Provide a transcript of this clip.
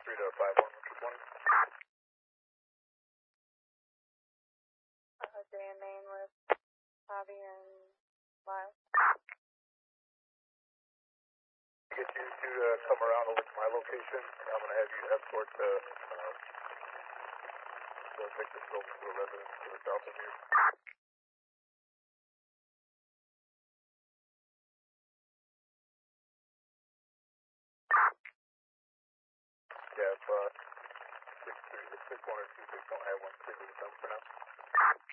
to 51, keep one. Dan Main with Bobby and Lyle. Get you to come around over to my location. I'm going to have you escort the victim over to a residence to the south of you. Yeah, if 6 1 or 2 6 don't have one, stick with the for now.